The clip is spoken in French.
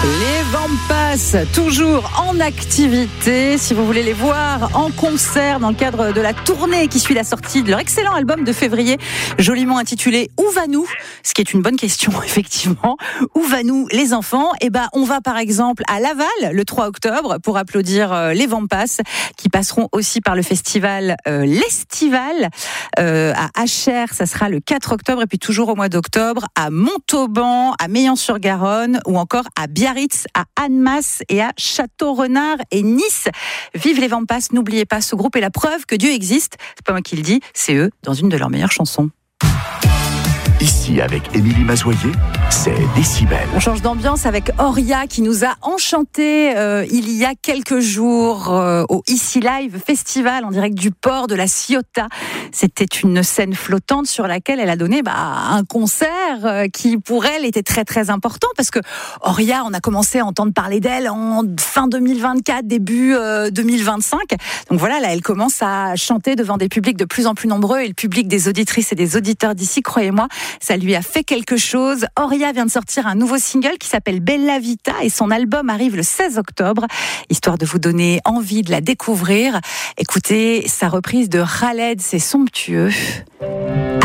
Les Vampas, toujours en activité. Si vous voulez les voir en concert dans le cadre de la tournée qui suit la sortie de leur excellent album de février, joliment intitulé « Où va-nous ?» Ce qui est une bonne question, effectivement. Où va-nous les enfants ? Eh ben, on va par exemple à Laval le 3 octobre pour applaudir les Vampas qui passeront aussi par le festival l'Estival. À Achères, ça sera le 4 octobre et puis toujours au mois d'octobre à Montauban, à Meillan-sur-Garonne ou encore à Biarritz, à Annemasse et à Château-Renard et Nice. Vive les Vampas, n'oubliez pas, ce groupe est la preuve que Dieu existe. C'est pas moi qui le dis, c'est eux dans une de leurs meilleures chansons. Ici, avec Émilie Mazoyer, c'est Décibel. On change d'ambiance avec Auria qui nous a enchantés il y a quelques jours au Ici Live Festival en direct du port de la Ciotat. C'était une scène flottante sur laquelle elle a donné un concert qui pour elle était très très important parce que Auria, on a commencé à entendre parler d'elle en fin 2024, début 2025. Donc voilà, là elle commence à chanter devant des publics de plus en plus nombreux et le public des auditrices et des auditeurs d'ici, croyez-moi, ça lui a fait quelque chose. Auria vient de sortir un nouveau single qui s'appelle Bella Vita et son album arrive le 16 octobre. Histoire de vous donner envie de la découvrir, écoutez sa reprise de Khaled, c'est somptueux.